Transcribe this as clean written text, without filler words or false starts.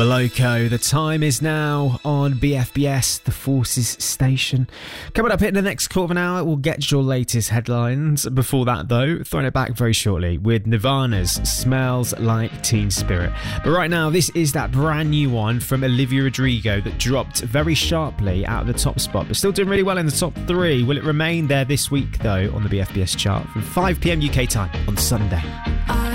Moloko. The time is now on BFBS, the Forces Station. Coming up in the next quarter of an hour, we'll get your latest headlines. Before that, though, throwing it back very shortly with Nirvana's Smells Like Teen Spirit. But right now, this is that brand new one from Olivia Rodrigo that dropped very sharply out of the top spot, but still doing really well in the top 3. Will it remain there this week, though, on the BFBS chart from 5 p.m. UK time on Sunday?